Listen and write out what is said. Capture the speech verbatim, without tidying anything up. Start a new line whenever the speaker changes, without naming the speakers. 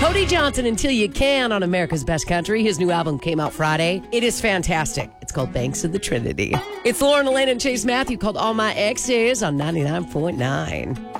Cody Johnson, Until You Can on America's Best Country. His new album came out Friday. It is fantastic. It's called Banks of the Trinity. It's Lauren, Elaine, and Chase Matthew called All My Exes on ninety-nine point nine.